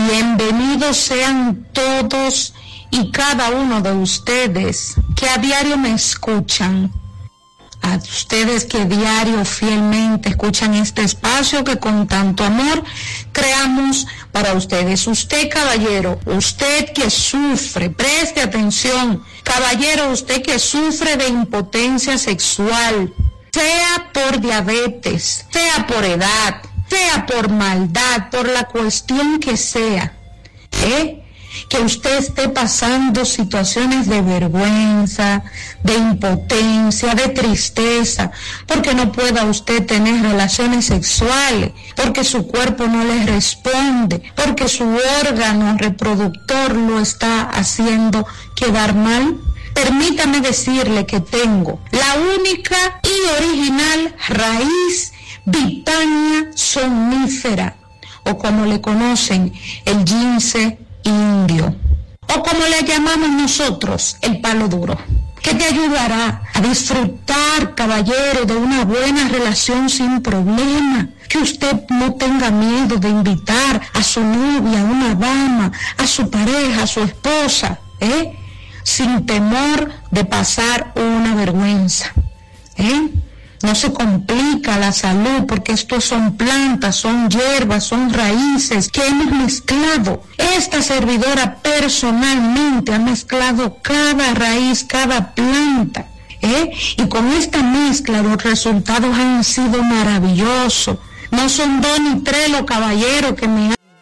Bienvenidos sean todos y cada uno de ustedes que a diario me escuchan, a ustedes que diario fielmente escuchan este espacio que con tanto amor creamos para ustedes. Usted, caballero, usted que sufre, preste atención, caballero, usted que sufre de impotencia sexual, sea por diabetes, sea por edad, sea por maldad, por la cuestión que sea, que usted esté pasando situaciones de vergüenza, de impotencia, de tristeza, porque no pueda usted tener relaciones sexuales, porque su cuerpo no le responde, porque su órgano reproductor lo está haciendo quedar mal. Permítame decirle que tengo la única y original raíz Vipania somnífera, o como le conocen, el gince indio, o como le llamamos nosotros, el palo duro, que te ayudará a disfrutar, caballero, de una buena relación sin problema, que usted no tenga miedo de invitar a su novia, a una dama, a su pareja, a su esposa, sin temor de pasar una vergüenza, No se complica la salud porque estos son plantas, son hierbas, son raíces que hemos mezclado. Esta servidora personalmente ha mezclado cada raíz, cada planta, y con esta mezcla los resultados han sido maravillosos. No son 2 ni 3 los caballeros que me